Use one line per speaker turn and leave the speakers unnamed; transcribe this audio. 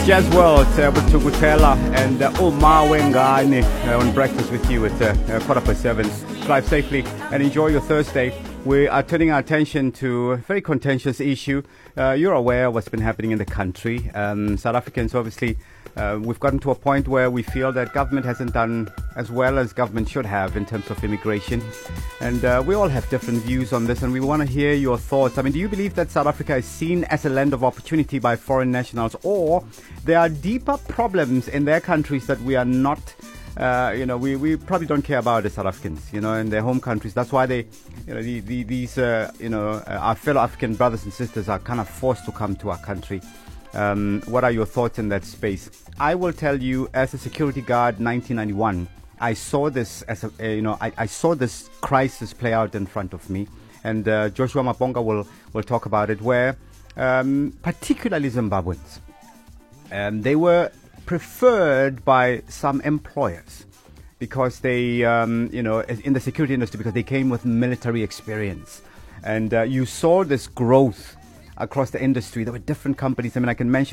Jazz World with Tukutela and Omar Wengani on Breakfast with you at 7:15. Drive safely and enjoy your Thursday. We are turning our attention to a very contentious issue. You're aware of what's been happening in the country. South Africans, obviously, we've gotten to a point where we feel that government hasn't done as well as government should have in terms of immigration. And we all have different views on this, and we want to hear your thoughts. I mean, do you believe that South Africa is seen as a land of opportunity by foreign nationals, or there are deeper problems in their countries that we are not, we probably don't care about as South Africans, in their home countries. That's why they, our fellow African brothers and sisters are kind of forced to come to our country. What are your thoughts in that space? I will tell you, as a security guard, 1991, I saw this as I saw this crisis play out in front of me, and Joshua Mabonga will talk about it. Where particularly Zimbabweans, they were preferred by some employers because they, in the security industry, because they came with military experience, and you saw this growth across the industry. There were different companies. I mean, I can mention